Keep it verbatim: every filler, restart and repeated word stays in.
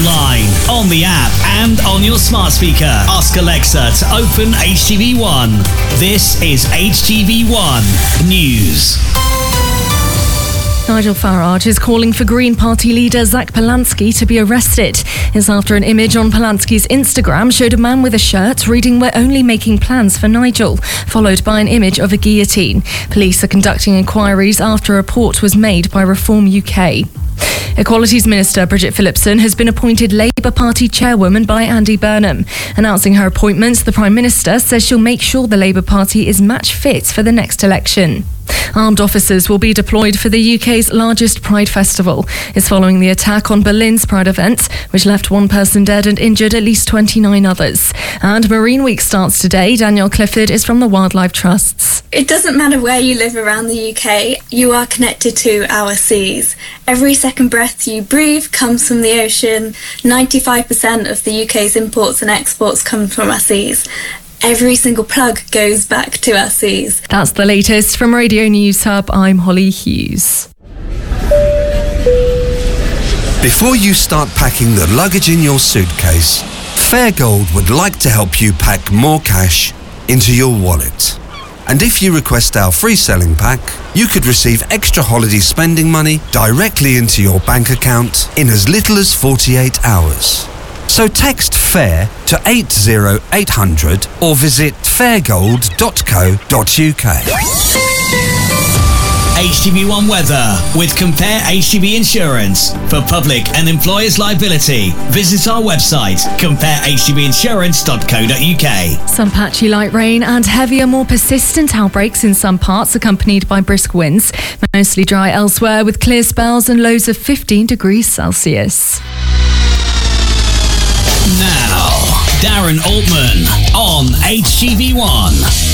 online, on the app, and on your smart speaker. Ask Alexa to open H T V one. This is H T V one News. Nigel Farage is calling for Green Party leader Zach Polansky to be arrested. It's after an image on Polansky's Instagram showed a man with a shirt reading "We're only making plans for Nigel," followed by an image of a guillotine. Police are conducting inquiries after a report was made by Reform U K. Equalities Minister Bridget Phillipson has been appointed Labour Party chairwoman by Andy Burnham. Announcing her appointments, the Prime Minister says she'll make sure the Labour Party is match fit for the next election. Armed officers will be deployed for the U K's largest Pride festival. It's following the attack on Berlin's Pride event, which left one person dead and injured at least twenty-nine others. And Marine Week starts today. Danielle Clifford is from the Wildlife Trusts. It doesn't matter where you live around the U K, you are connected to our seas. Every second breath you breathe comes from the ocean. ninety-five percent of the U K's imports and exports come from our seas. Every single plug goes back to our seas. That's the latest from Radio News Hub. I'm Holly Hughes. Before you start packing the luggage in your suitcase, Fairgold would like to help you pack more cash into your wallet. And if you request our free selling pack, you could receive extra holiday spending money directly into your bank account in as little as forty-eight hours. So text FAIR to eight zero eight hundred or visit fairgold dot co dot uk. H T V one weather with Compare H T V Insurance. For public and employers' liability, visit our website compare h t v insurance dot co dot uk. Some patchy light rain and heavier, more persistent outbreaks in some parts, accompanied by brisk winds. Mostly dry elsewhere with clear spells and lows of fifteen degrees Celsius. Now, Darren Altman on H T V one.